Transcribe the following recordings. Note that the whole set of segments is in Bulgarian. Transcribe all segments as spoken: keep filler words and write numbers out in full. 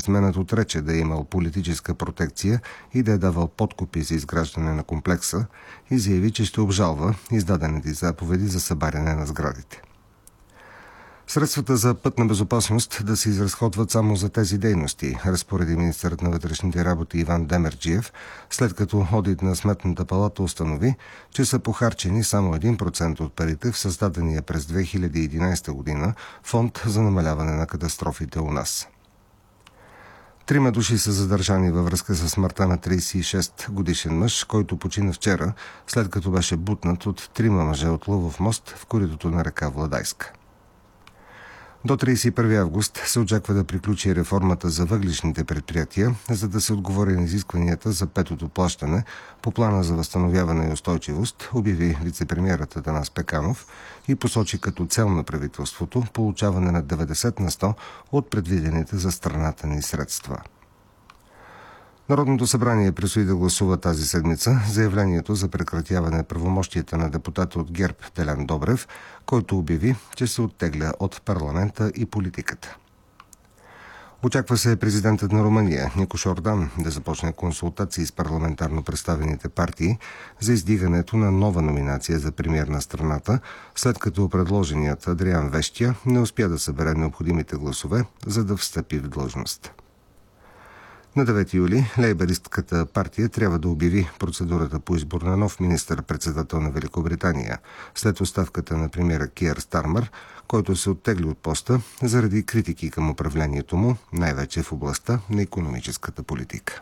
бизнесменът отрече да е имал политическа протекция и да е давал подкупи за изграждане на комплекса и заяви, че ще обжалва издадените заповеди за събаряне на сградите. Средствата за пътна безопасност да се изразходват само за тези дейности, разпореди министърът на вътрешните работи Иван Демерджиев, след като одит на Сметната палата установи, че са похарчени само един процент от парите в създадения през две хиляди и единадесета година фонд за намаляване на катастрофите у нас. Трима души са задържани във връзка с смъртта на тридесет и шест годишен мъж, който почина вчера, след като беше бутнат от трима мъже от Лъвов мост в коритото на река Владайска. До тридесет и първи август се очаква да приключи реформата за въглищните предприятия, за да се отговори на изискванията за петото плащане по плана за възстановяване и устойчивост, обяви вицепремиерът Атанас Пеканов и посочи като цел на правителството получаване на деветдесет на сто от предвидените за страната ни средства. Народното събрание предстои да гласува тази седмица заявлението за прекратяване правомощията на депутата от ГЕРБ Делян Добрев, който обяви, че се оттегля от парламента и политиката. Очаква се президентът на Румъния Никош Ордан да започне консултации с парламентарно представените партии за издигането на нова номинация за премиер на страната, след като предложеният Адриан Вещия не успя да събере необходимите гласове, за да встъпи в длъжност. На девети юли лейбъристката партия трябва да обяви процедурата по избор на нов министър-председател на Великобритания, след оставката на премиера Киър Стармър, който се оттегли от поста заради критики към управлението му, най-вече в областта на икономическата политика.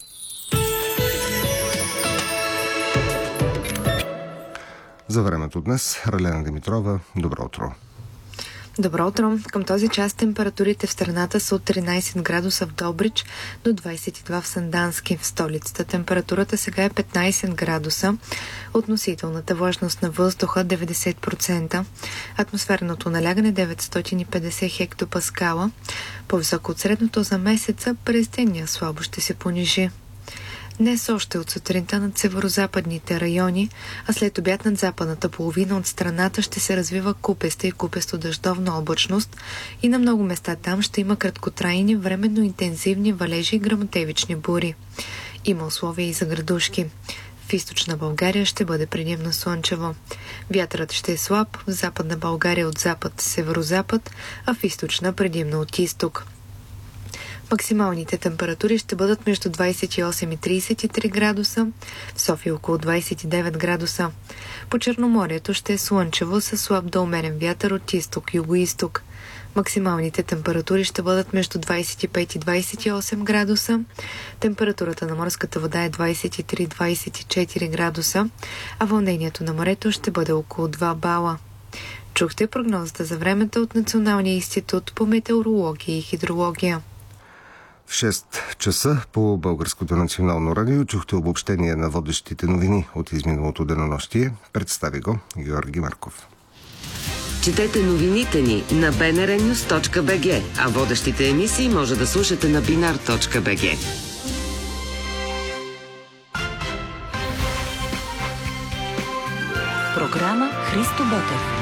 За времето днес, Ралена Димитрова, добро утро. Добро утро! Към този час температурите в страната са от тринадесет градуса в Добрич до двадесет и два в Сандански. В столицата температурата сега е петнадесет градуса. Относителната влажност на въздуха деветдесет процента. Атмосферното налягане деветстотин и петдесет хектопаскала. По-високо от средното за месеца, през деня слабо ще се понижи. Днес още от сутринта над северозападните райони, а след обяд над западната половина от страната ще се развива купеста и купесто-дъждовна облачност и на много места там ще има краткотрайни, временно интензивни валежи и гръмотевични бури. Има условия и за градушки. В източна България ще бъде предимно слънчево. Вятърът ще е слаб, в западна България от запад, северозапад, а в източна предимно от изток. Максималните температури ще бъдат между двадесет и осем и тридесет и три градуса, в София около двадесет и девет градуса. По Черноморието ще е слънчево със слаб до умерен вятър от изток, юго-изток. Максималните температури ще бъдат между двадесет и пет и двадесет и осем градуса. Температурата на морската вода е двадесет и три до двадесет и четири градуса, а вълнението на морето ще бъде около два бала. Чухте прогнозата за времето от Националния институт по метеорология и хидрология. В шест часа по Българското национално радио чухте обобщение на водещите новини от изминалото денонощие. Представи го Георги Марков. Четете новините ни на би ен ар нюз точка би джи, а водещите емисии може да слушате на бинар точка би джи. Програма Христо Ботев.